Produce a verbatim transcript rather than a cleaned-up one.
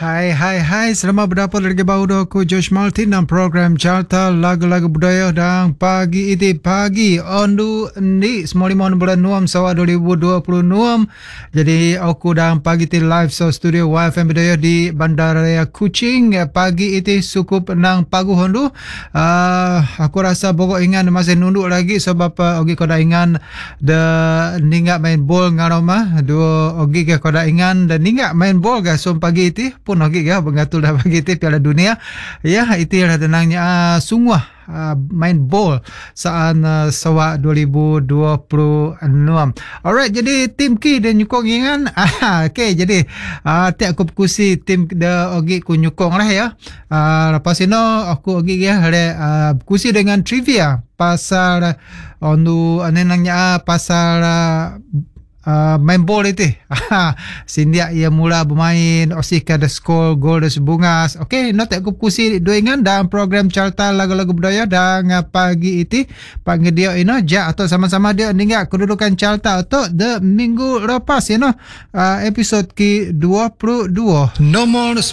Hai hai hai, selamat berdapat lagi baru aku Josh Martin dalam program Carta Lagu-Lagu Budaya dan pagi ini pagi ondu ni semua lima bulan Nuam Sawa dua ribu dua puluh enam. Jadi aku dalam pagi ini live so studio Y F M Budaya di Bandaraya Kuching. Pagi ini cukup nang pagu hondu. Uh, aku rasa pokok ingan masih nunduk lagi sebab uh, ogi koda ingan de ninga main bol ngaroma. Dua ogi ke koda ingan de ninga main bol ga so pagi ini pun ogi ga bengatul dah pagi ini Piala Dunia. Ya, itu adalah tenangnya uh, sungguh Uh, main bol saat uh, Sawa dua ribu dua puluh enam. Alright, jadi tim Ki dan nyukong ingan. Ah, okay, jadi uh, tiap aku kusi tim da ogi ku nyukong lah ya. Uh, lepas itu aku ogi ya ada uh, kusi dengan trivia pasal uh, ondu anenangnya pasal uh, Uh, main bol itu. Sindia ia mula bermain Osika the skor gol dan sebungas. Okey, no tak kusi dua ingan dalam program Carta Lagu-Lagu Budaya dan pagi itu panggil dia ini ja atau sama-sama dia ninggak kedudukan Carta atau the minggu lepas you know, uh, episod ke dua puluh dua. Nomor